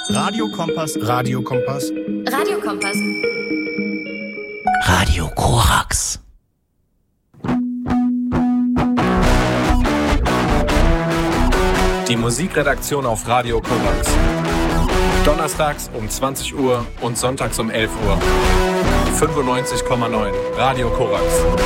Radio Kompass. Radio Kompass. Radio Kompass. Radio Korax. Die Musikredaktion auf Radio Korax. Donnerstags um 20 Uhr und sonntags um 11 Uhr. 95,9 Radio Korax.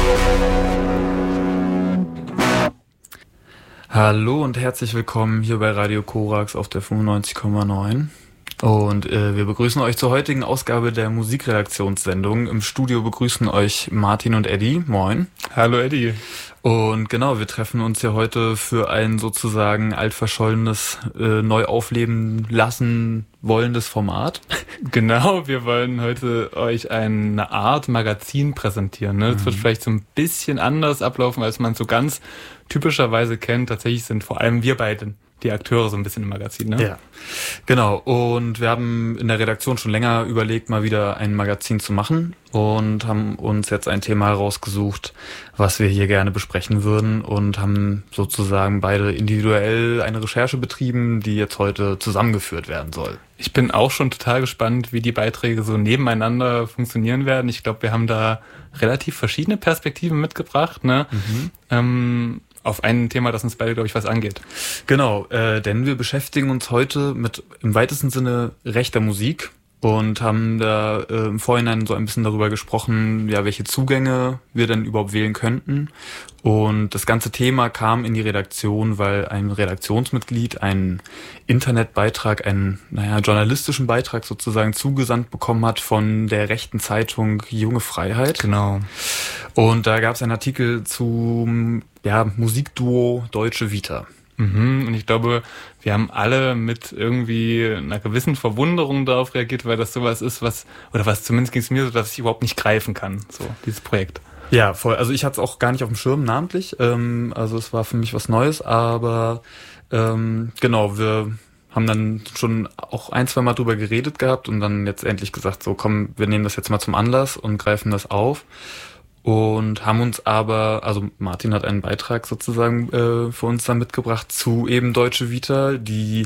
Hallo und herzlich willkommen hier bei Radio Korax auf der 95,9. Und wir begrüßen euch zur heutigen Ausgabe der Musikredaktionssendung. Im Studio begrüßen euch Martin und Eddie. Moin. Hallo Eddie. Und genau, wir treffen uns hier heute für ein sozusagen altverschollenes, neu aufleben lassen wollendes Format. Genau, wir wollen heute euch eine Art Magazin präsentieren. Ne? Das wird vielleicht so ein bisschen anders ablaufen, als man so ganz typischerweise kennt. Tatsächlich sind vor allem wir beide die Akteure so ein bisschen im Magazin, ne? Ja, genau. Und wir haben in der Redaktion schon länger überlegt, mal wieder ein Magazin zu machen und haben uns jetzt ein Thema herausgesucht, was wir hier gerne besprechen würden und haben sozusagen beide individuell eine Recherche betrieben, die jetzt heute zusammengeführt werden soll. Ich bin auch schon total gespannt, wie die Beiträge so nebeneinander funktionieren werden. Ich glaube, wir haben da relativ verschiedene Perspektiven mitgebracht, ne? Auf ein Thema, das uns beide, glaube ich, was angeht. Genau, denn wir beschäftigen uns heute mit im weitesten Sinne rechter Musik und haben da im Vorhinein so ein bisschen darüber gesprochen, ja, welche Zugänge wir denn überhaupt wählen könnten. Und das ganze Thema kam in die Redaktion, weil ein Redaktionsmitglied einen Internetbeitrag, einen journalistischen Beitrag sozusagen zugesandt bekommen hat von der rechten Zeitung Junge Freiheit. Genau. Und da gab es einen Artikel zum Musikduo Deutsche Vita. Und ich glaube, wir haben alle mit irgendwie einer gewissen Verwunderung darauf reagiert, weil das sowas ist, was zumindest ging es mir so, dass ich überhaupt nicht greifen kann, so dieses Projekt. Ja, voll. Also ich hatte es auch gar nicht auf dem Schirm namentlich. Also es war für mich was Neues, aber genau, wir haben dann schon auch ein, zwei Mal drüber geredet gehabt und dann jetzt endlich gesagt, so komm, wir nehmen das jetzt mal zum Anlass und greifen das auf. Und haben uns aber, also Martin hat einen Beitrag sozusagen für uns dann mitgebracht zu eben Deutsche Vita, die,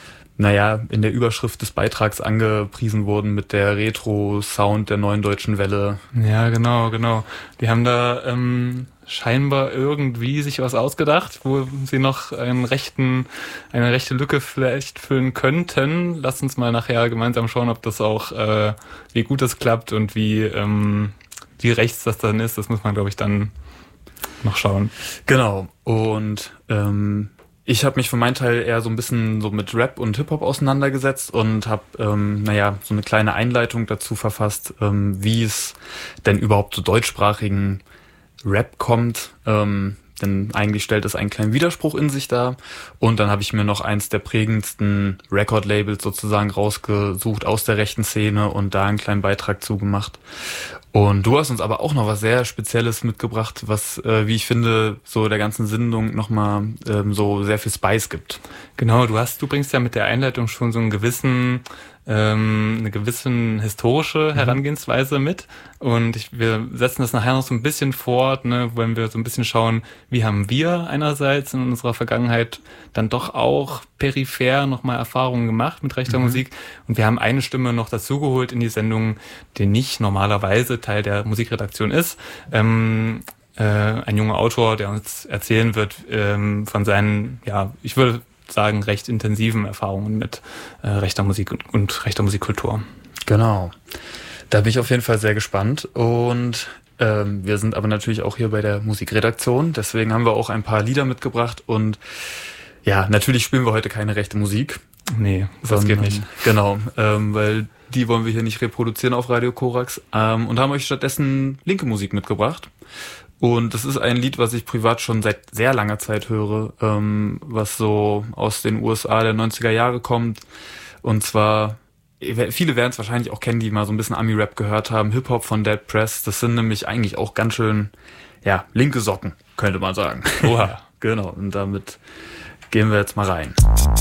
in der Überschrift des Beitrags angepriesen wurden mit der Retro-Sound der neuen deutschen Welle. Ja, genau. Die haben da scheinbar irgendwie sich was ausgedacht, wo sie noch eine rechte Lücke vielleicht füllen könnten. Lasst uns mal nachher gemeinsam schauen, ob das auch, wie gut das klappt und wie rechts das dann ist, das muss man, glaube ich, dann noch schauen. Genau. Und ich habe mich für meinen Teil eher so ein bisschen so mit Rap und Hip-Hop auseinandergesetzt und habe, so eine kleine Einleitung dazu verfasst, wie es denn überhaupt zu deutschsprachigen Rap kommt. Denn eigentlich stellt es einen kleinen Widerspruch in sich dar. Und dann habe ich mir noch eins der prägendsten Record-Labels sozusagen rausgesucht aus der rechten Szene und da einen kleinen Beitrag zugemacht. Und du hast uns aber auch noch was sehr Spezielles mitgebracht, was, wie ich finde, so der ganzen Sendung nochmal so sehr viel Spice gibt. Genau, du bringst ja mit der Einleitung schon so eine gewisse historische Herangehensweise mit. Und wir setzen das nachher noch so ein bisschen fort, ne, wenn wir so ein bisschen schauen, wie haben wir einerseits in unserer Vergangenheit dann doch auch peripher nochmal Erfahrungen gemacht mit rechter Musik. Und wir haben eine Stimme noch dazugeholt in die Sendung, die nicht normalerweise Teil der Musikredaktion ist. Ein junger Autor, der uns erzählen wird von seinen, ich würde sagen, recht intensiven Erfahrungen mit rechter Musik und rechter Musikkultur. Genau. Da bin ich auf jeden Fall sehr gespannt. Und wir sind aber natürlich auch hier bei der Musikredaktion. Deswegen haben wir auch ein paar Lieder mitgebracht. Und ja, natürlich spielen wir heute keine rechte Musik. Nee, das geht nicht. Genau, weil die wollen wir hier nicht reproduzieren auf Radio Korax. Und haben euch stattdessen linke Musik mitgebracht. Und das ist ein Lied, was ich privat schon seit sehr langer Zeit höre, was so aus den USA der 90er Jahre kommt. Und zwar, viele werden es wahrscheinlich auch kennen, die mal so ein bisschen Ami-Rap gehört haben, Hip-Hop von Dead Press. Das sind nämlich eigentlich auch ganz schön, linke Socken, könnte man sagen. Oha. Genau, und damit gehen wir jetzt mal rein.